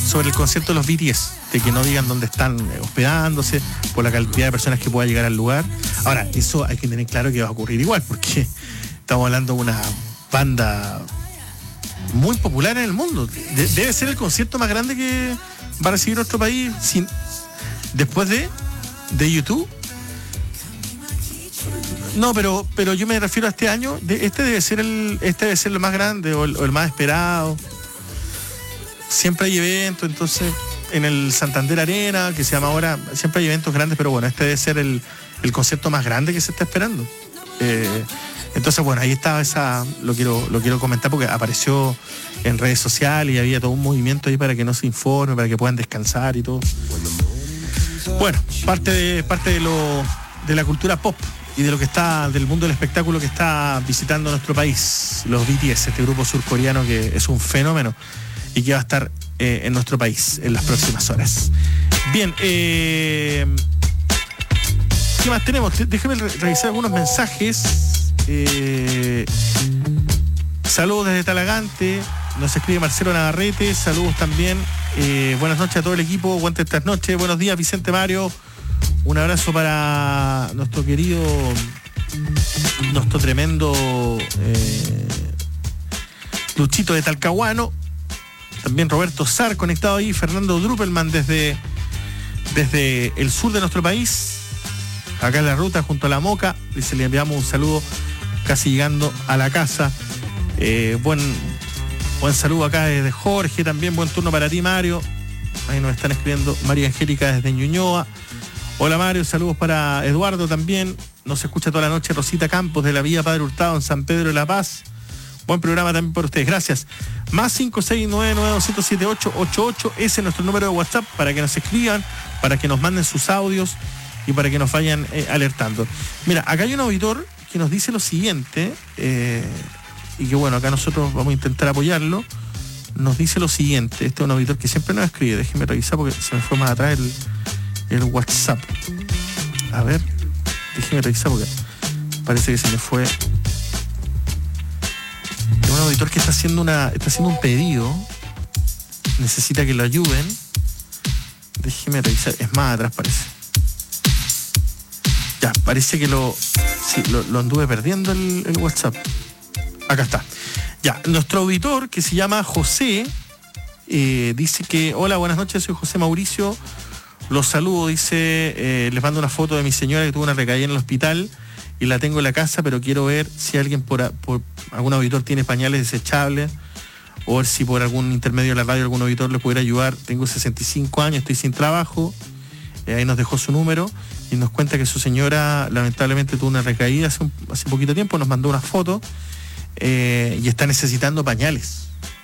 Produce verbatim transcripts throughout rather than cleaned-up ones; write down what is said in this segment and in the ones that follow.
sobre el concierto de los B T S, de que no digan dónde están hospedándose, por la cantidad de personas que pueda llegar al lugar. Ahora, eso hay que tener claro que va a ocurrir igual, porque estamos hablando de una banda muy popular en el mundo. De- debe ser el concierto más grande que va a recibir nuestro país sin, después de, de YouTube. No, pero, pero yo me refiero a este año. De, este debe ser el, este debe ser el más grande o el, o el más esperado. Siempre hay eventos, entonces, en el Santander Arena, que se llama ahora, siempre hay eventos grandes, pero bueno, este debe ser el, el concierto más grande que se está esperando. Eh, entonces, bueno, ahí estaba esa, lo quiero, lo quiero comentar porque apareció en redes sociales y había todo un movimiento ahí para que no se informe, para que puedan descansar y todo. Bueno, parte de, parte de lo, de la cultura pop y de lo que está, del mundo del espectáculo que está visitando nuestro país, los B T S, este grupo surcoreano que es un fenómeno y que va a estar eh, en nuestro país en las próximas horas. Bien, eh, ¿qué más tenemos? Déjeme re- revisar algunos mensajes. Eh, saludos desde Talagante, nos escribe Marcelo Navarrete, saludos también. Eh, buenas noches a todo el equipo, aguante estas noches. Buenos días, Vicente Mario. Un abrazo para nuestro querido, nuestro tremendo eh, Luchito de Talcahuano. También Roberto Sar conectado ahí, Fernando Druppelman desde, desde el sur de nuestro país, acá en la ruta junto a La Moca. Dice, le enviamos un saludo casi llegando a la casa. Eh, buen, buen saludo acá desde Jorge, también buen turno para ti, Mario. Ahí nos están escribiendo María Angélica desde Ñuñoa. Hola Mario, saludos para Eduardo también. Nos escucha toda la noche Rosita Campos de la Vía Padre Hurtado en San Pedro de la Paz. Buen programa también por ustedes, gracias. Más cinco seis nueve nueve dos cero siete ocho ocho ocho, ese es nuestro número de WhatsApp para que nos escriban, para que nos manden sus audios y para que nos vayan eh, alertando. Mira, acá hay un auditor que nos dice lo siguiente, eh, y que bueno, acá nosotros vamos a intentar apoyarlo. Nos dice lo siguiente, este es un auditor que siempre nos escribe, déjeme revisar porque se me fue más atrás el, el WhatsApp. A ver, déjeme revisar porque parece que se me fue. Es un auditor que está haciendo una está haciendo un pedido, necesita que lo ayuden. Déjeme revisar, es más atrás parece. Ya, parece que lo sí, lo, lo anduve perdiendo el, el WhatsApp. Acá está. Ya, nuestro auditor que se llama José eh, dice que, hola, buenas noches, soy José Mauricio, los saludo, dice, eh, les mando una foto de mi señora que tuvo una recaída en el hospital y la tengo en la casa, pero quiero ver si alguien por, por algún auditor tiene pañales desechables o ver si por algún intermedio de la radio algún auditor le pudiera ayudar. Tengo sesenta y cinco años, estoy sin trabajo. Eh, ahí nos dejó su número y nos cuenta que su señora lamentablemente tuvo una recaída hace, un, hace poquito tiempo, nos mandó una foto eh, y está necesitando pañales.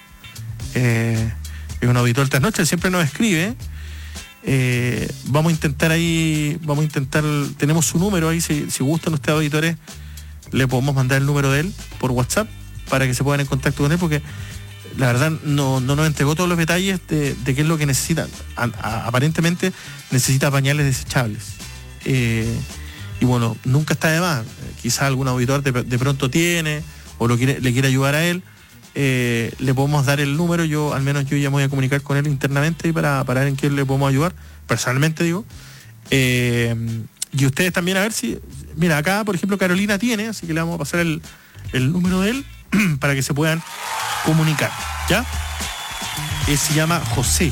Eh, es un auditor esta noche, siempre nos escribe. Eh, vamos a intentar ahí, vamos a intentar, tenemos su número ahí, si, si gustan ustedes auditores, le podemos mandar el número de él por WhatsApp para que se pongan en contacto con él, porque la verdad no, no nos entregó todos los detalles de, de qué es lo que necesita. A, a, aparentemente necesita pañales desechables. Eh, y bueno, nunca está de más. Quizás algún auditor de, de pronto tiene o lo quiere, le quiere ayudar a él. Eh, le podemos dar el número, yo al menos yo ya me voy a comunicar con él internamente para, para ver en qué le podemos ayudar, personalmente digo. Eh, y ustedes también a ver si, mira, acá por ejemplo Carolina tiene, así que le vamos a pasar el, el número de él para que se puedan comunicar, ¿ya? Él se llama José.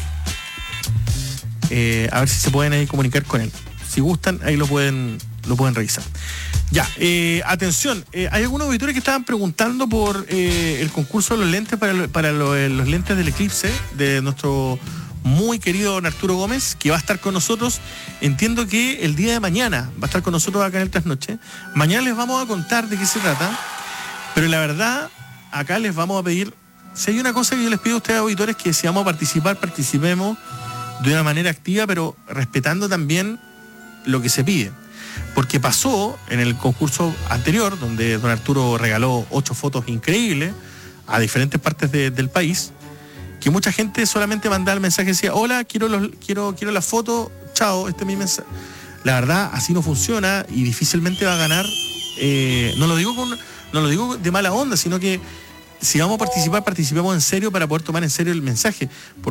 Eh, a ver si se pueden ahí comunicar con él. Si gustan, ahí lo pueden, lo pueden revisar. Ya, eh, atención, eh, hay algunos auditores que estaban preguntando por eh, el concurso de los lentes para, lo, para lo, eh, los lentes del eclipse de nuestro muy querido don Arturo Gómez, que va a estar con nosotros. Entiendo que el día de mañana va a estar con nosotros acá en el Trasnoche. Mañana les vamos a contar de qué se trata, pero la verdad, acá les vamos a pedir, si hay una cosa que yo les pido a ustedes auditores, que si vamos a participar, participemos de una manera activa, pero respetando también lo que se pide. Porque pasó en el concurso anterior, donde don Arturo regaló ocho fotos increíbles a diferentes partes de, del país, que mucha gente solamente mandaba el mensaje y decía, hola, quiero, los, quiero, quiero la foto, chao, este es mi mensaje. La verdad, así no funciona y difícilmente va a ganar. Eh, no lo digo con, no lo digo de mala onda, sino que si vamos a participar, participemos en serio para poder tomar en serio el mensaje.